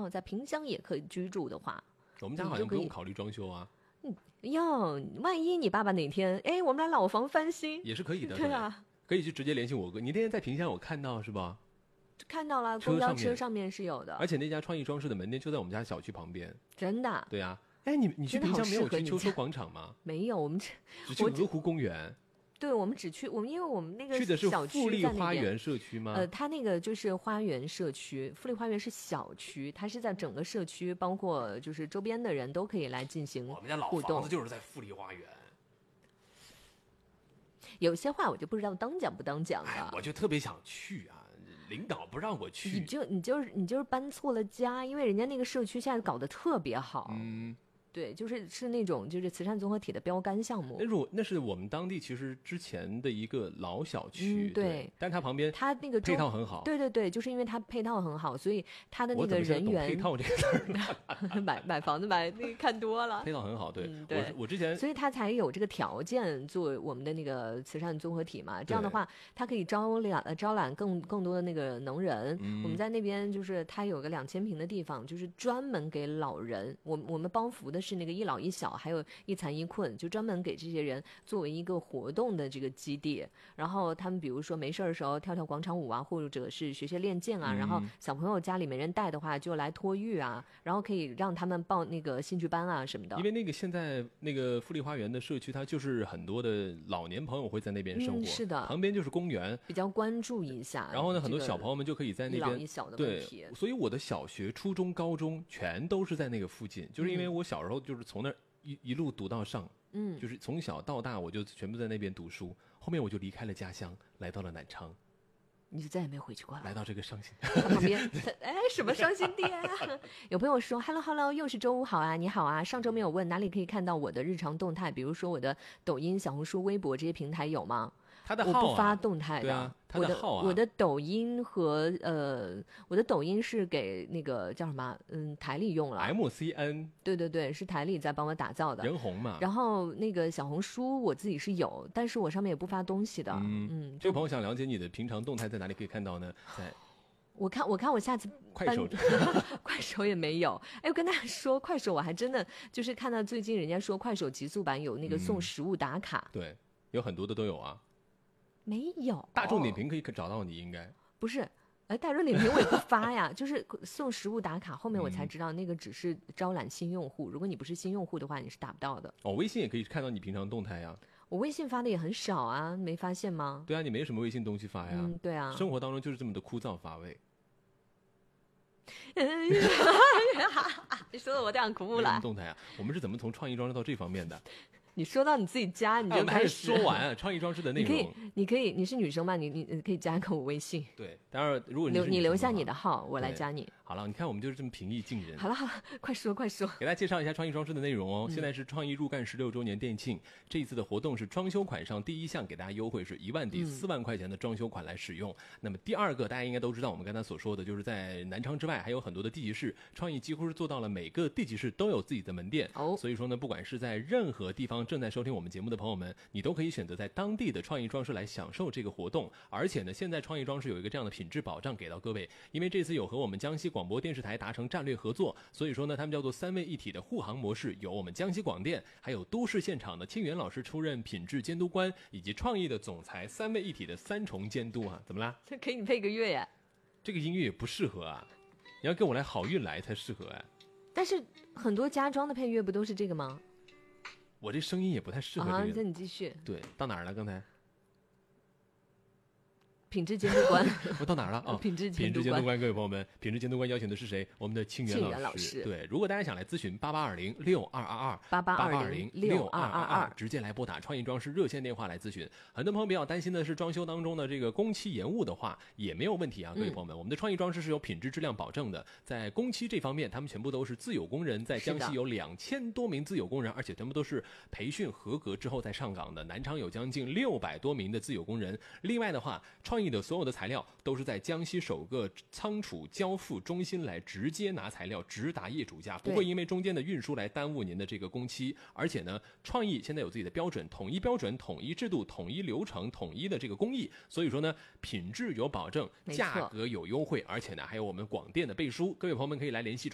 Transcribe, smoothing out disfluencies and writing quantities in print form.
好在萍乡也可以居住的话， 我们家好像不用考虑装修啊。 哟，万一你爸爸哪天我们俩老房翻新也是可以的。 对啊， 可以去直接联系我哥。你那天在萍乡我看到是吧？ 看到了，公交车上面是有的， 而且那家创意装饰的门店就在我们家小区旁边。 真的？ 对啊。你去萍乡没有去秋收广场吗？ 没有，我们只去鹅湖公园。 对，我们只去因为我们那个去的是富丽花园社区吗？ 它那个就是花园社区，富丽花园是小区，它是在整个社区，包括就是周边的人都可以来进行互动。 我们家老房子就是在富丽花园。 有些话我就不知道当讲不当讲了。 我就特别想去啊，领导不让我去。 你就是搬错了家，因为人家那个社区现在搞得特别好。对，是那种就是慈善综合体的标杆项目。 那是我们当地其实之前的一个老小区， 对， 但它旁边它那个配套很好。 对，就是因为它配套很好，所以它的那个人员配套这个字买房子那个看多了， 配套很好。对， 对， 我之前， 所以它才有这个条件做我们的那个慈善综合体嘛。这样的话，它可以招揽更多的那个能人。我们在那边就是它有个2000平的地方，就是专门给老人，我们帮扶的是那个一老一小，还有一残一困，就专门给这些人作为一个活动的这个基地。然后他们比如说没事的时候跳跳广场舞啊，或者是学练剑啊，然后小朋友家里没人带的话就来托育啊，然后可以让他们报那个兴趣班啊什么的。 因为那个现在那个富丽花园的社区，它就是很多的老年朋友会在那边生活。 是的， 旁边就是公园， 比较关注一下。 然后呢，很多小朋友们就可以在那边一老一小的问题。 对，所以我的小学、初中、高中全都是在那个附近，就是因为我小时候就是从那儿一路读到上，就是从小到大我就全部在那边读书。后面我就离开了家乡，来到了南昌。 你就再也没回去过了？ 来到这个伤心旁边，什么伤心地啊？有朋友说 Hello， 又是周五好啊，你好啊。上周没有问哪里可以看到我的日常动态，比如说我的抖音、小红书、微博这些平台有吗？ 他的号我不发动态的。 对啊，他的号我的抖音和我的抖音是给那个叫什么台里用了 MCN。 对，是台里在帮我打造的人红嘛。 然后那个小红书我自己是有，但是我上面也不发东西的。 这位朋友想了解你的平常动态在哪里可以看到呢？在我看我下次快手快手也没有。我跟大家说，快手我还真的就是看到最近人家说快手极速版有那个送食物打卡。 对，有很多的都有啊。 没有， 大众点评可以找到你，应该不是。大众点评我也不发呀，就是送食物打卡。后面我才知道那个只是招揽新用户，如果你不是新用户的话，你是打不到的。 微信也可以看到你平常动态呀。 我微信发的也很少啊，没发现吗？ 对啊，你没什么微信东西发呀。 对啊， 生活当中就是这么的枯燥乏味。 你说的我这样哭了。 动态啊，我们是怎么从创意装置到这方面的？ 你说到你自己家，你就开始说完创意装饰的内容。 你可以，你是女生吧？你可以加个我微信。 对，当然，如果你留下你的号，我来加你。 好了，你看我们就是这么平易近人。 好了，快说。 给大家介绍一下创意装饰的内容哦。现在是创意入干16周年店庆，这一次的活动是装修款上第一项给大家优惠是1万抵4万块钱的装修款来使用。那么第二个大家应该都知道，我们刚才所说的就是在南昌之外还有很多的地级市，创意几乎是做到了每个地级市都有自己的门店。所以说呢，不管是在任何地方正在收听我们节目的朋友们，你都可以选择在当地的创意装饰来享受这个活动。而且呢，现在创意装饰有一个这样的品质保障给到各位，因为这次有和我们江西广播电视台达成战略合作，所以说呢，他们叫做3位一体的护航模式，有我们江西广电，还有都市现场的清源老师出任品质监督官，以及创意的总裁，3位一体的3重监督啊！怎么啦？ 这给你配个乐呀？这个音乐也不适合啊，你要跟我来好运来才适合啊。 但是很多家装的配乐不都是这个吗？ 我这声音也不太适合这个。 那你继续。 对，到哪儿了？刚才品质监督官我到哪儿了？ 品质监督官，各位朋友们，品质监督官邀请的是谁？我们的清源老师。对，如果大家想来咨询，88206222，88206222，直接来拨打创意装饰热线电话来咨询。很多朋友比较担心的是装修当中的这个工期延误的话，也没有问题啊，各位朋友们，我们的创意装饰是有品质质量保证的。在工期这方面，他们全部都是自有工人，在江西有2000多名自有工人，而且全部都是培训合格之后再上岗的。南昌有将近600多名的自有工人。另外的话，创意的所有的材料都是在江西首个仓储交付中心来直接拿材料，直达业主家，不会因为中间的运输来耽误您的这个工期。而且呢，创意现在有自己的标准，统一标准、统一制度、统一流程、统一的这个工艺，所以说呢，品质有保证，价格有优惠，而且呢还有我们广电的背书。各位朋友们可以来联系